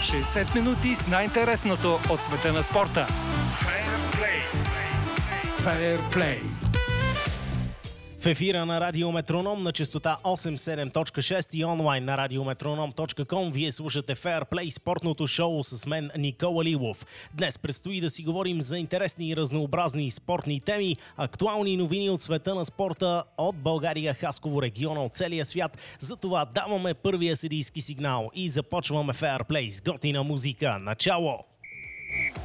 60 минути с най-интересното от света на спорта. Fair Play. В ефира на Радио Метроном на честота 87.6 и онлайн на radiometronom.com вие слушате Fair Play, спортното шоу с мен Никола Лилов. Днес предстои да си говорим за интересни и разнообразни спортни теми, актуални новини от света на спорта от България, Хасково, региона, от целия свят. Затова даваме първия серийски сигнал и започваме Fair Play с готина музика. Начало!